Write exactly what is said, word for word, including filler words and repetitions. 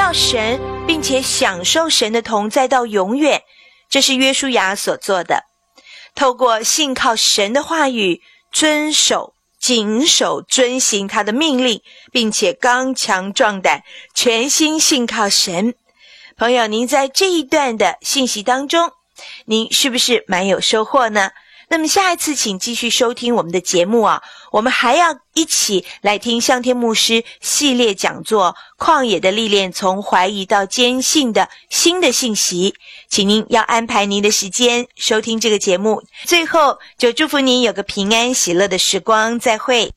到神，并且享受神的同在到永远，这是约书亚所做的。透过信靠神的话语，遵守谨守遵行他的命令，并且刚强壮胆，全心信靠神。朋友，您在这一段的信息当中，您是不是蛮有收获呢？那么下一次请继续收听我们的节目啊，我们还要一起来听向天牧师系列讲座旷野的历练，从怀疑到坚信的新的信息，请您要安排您的时间收听这个节目。最后就祝福您有个平安喜乐的时光，再会。